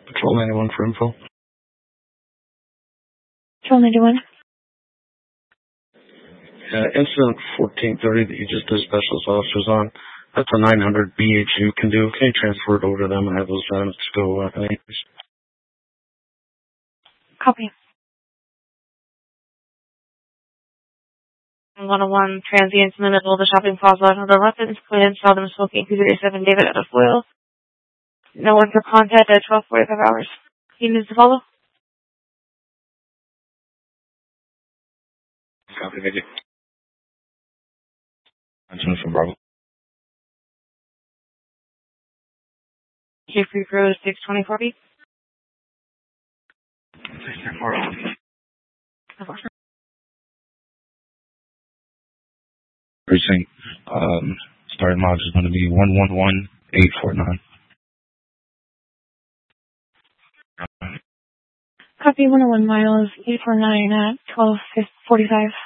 Patrol 91 for info. Patrol 91. Incident 1430 that you just dispatched those officers on, that's a 900 BHU can do. Can you transfer it over to them and have those items go please? Copy. 101 transients in the middle of the shopping plaza. The weapons clearance saw them smoking 237 David at a foil. No one for contact at 12:45 hours. He needs to follow? Copy, thank you. Anthony from Bravo. Jeffrey Rose 624B. Precinct. Starting mileage is going to be 111849. Copy 101 miles 849 at 12:45.